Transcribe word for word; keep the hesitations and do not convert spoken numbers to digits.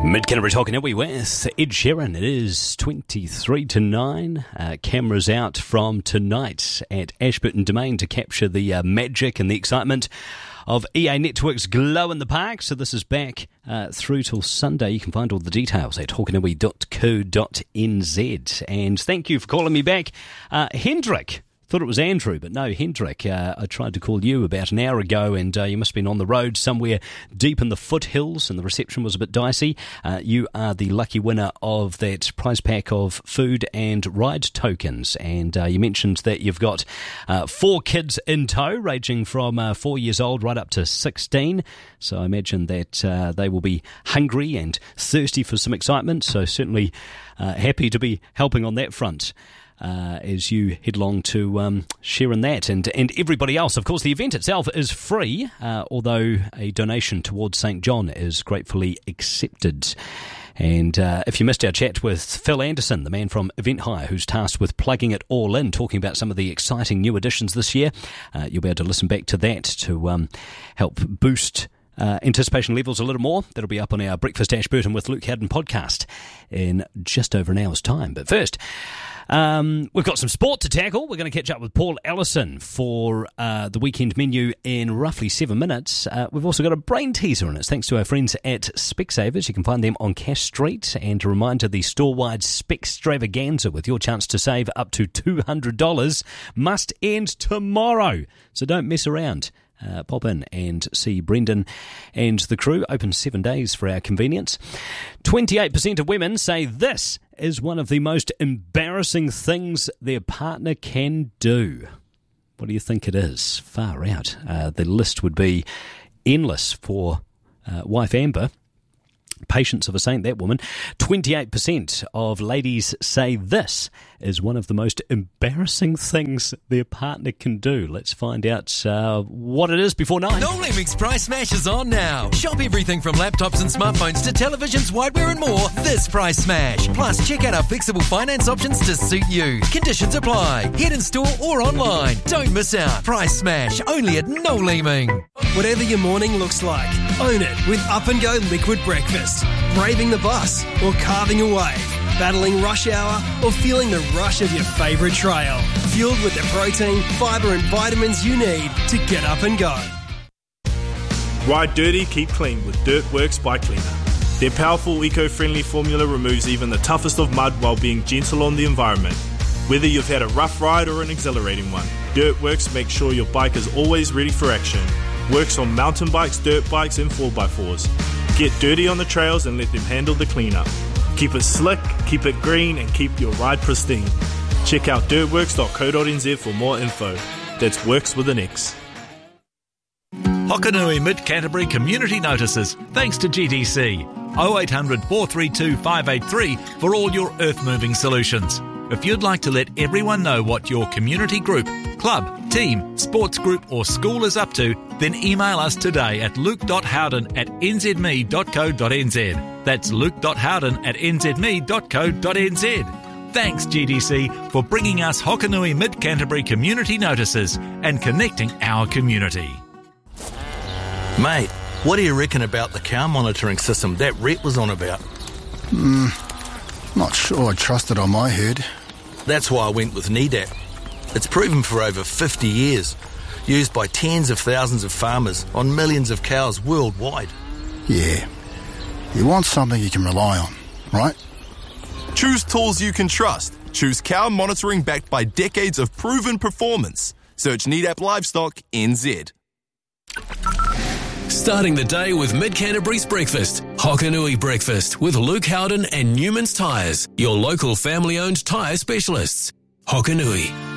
Mid Canterbury's Hokanui with Ed Sheeran. It is twenty-three to nine. Uh, cameras out from tonight at Ashburton Domain to capture the uh, magic and the excitement of E A Network's Glow in the Park. So this is back uh, through till Sunday. You can find all the details at hokanui dot co dot n z. And thank you for calling me back, uh, Hendrik. Thought it was Andrew, but no, Hendrik. Uh, I tried to call you about an hour ago, and uh, you must have been on the road somewhere deep in the foothills, and the reception was a bit dicey. Uh, you are the lucky winner of that prize pack of food and ride tokens, and uh, you mentioned that you've got uh, four kids in tow, ranging from uh, four years old right up to sixteen. So I imagine that uh, they will be hungry and thirsty for some excitement. So certainly uh, happy to be helping on that front. Uh, as you headlong to um, sharing that and, and everybody else. Of course, the event itself is free, uh, although a donation towards Saint John is gratefully accepted. And uh, if you missed our chat with Phil Anderson, the man from Event Hire, who's tasked with plugging it all in, talking about some of the exciting new additions this year, uh, you'll be able to listen back to that to um, help boost Uh, anticipation levels a little more. That'll be up on our Breakfast Ashburton with Luke Howden podcast in just over an hour's time. But first, um, we've got some sport to tackle. We're going to catch up with Paul Ellison for uh, the weekend menu in roughly seven minutes. Uh, we've also got a brain teaser in it, thanks to our friends at Specsavers. You can find them on Cash Street. And a reminder, the store-wide Specstravaganza with your chance to save up to two hundred dollars must end tomorrow. So don't mess around. Uh, pop in and see Brendan and the crew. Open seven days for our convenience. twenty-eight percent of women say this is one of the most embarrassing things their partner can do. What do you think it is? Far out. Uh, the list would be endless for uh, wife Amber. Patience of a saint, that woman. twenty-eight percent of ladies say this is one of the most embarrassing things their partner can do. Let's find out uh, what it is before nine. No Limits Price Smash is on now. Shop everything from laptops and smartphones to televisions, whiteware and more this Price Smash. Plus, check out our flexible finance options to suit you. Conditions apply. Head in store or online. Don't miss out. Price Smash, only at No Leeming. Whatever your morning looks like, own it with Up and Go Liquid Breakfast. Braving the bus or carving a wave. Battling rush hour or feeling the rush of your favourite trail. Fueled with the protein, fibre and vitamins you need to get up and go. Ride dirty, keep clean with Dirtworks Bike Cleaner. Their powerful eco-friendly formula removes even the toughest of mud while being gentle on the environment. Whether you've had a rough ride or an exhilarating one, Dirtworks makes sure your bike is always ready for action. Works on mountain bikes, dirt bikes and four by fours. Get dirty on the trails and let them handle the cleanup. Keep it slick, keep it green and keep your ride pristine. Check out dirtworks dot co dot n z for more info. That's Works with an X. Hokanui Mid Canterbury Community Notices, thanks to G D C. oh eight hundred, four three two, five eight three for all your earth-moving solutions. If you'd like to let everyone know what your community group, club, team, sports group or school is up to, then email us today at luke dot howden at n z m e dot co dot n z. That's luke dot howden at n z m e dot co dot n z. Thanks, G D C, for bringing us Hokanui Mid Canterbury Community Notices and connecting our community. Mate, what do you reckon about the cow monitoring system that Rhett was on about? Hmm, not sure I trust it on my herd. That's why I went with Nedat. It's proven for over fifty years, used by tens of thousands of farmers on millions of cows worldwide. Yeah, you want something you can rely on, right? Choose tools you can trust. Choose cow monitoring backed by decades of proven performance. Search Nedat Livestock N Z. Starting the day with Mid Canterbury's breakfast. Hokanui Breakfast with Luke Howden and Newman's Tyres, your local family-owned tyre specialists. Hokanui.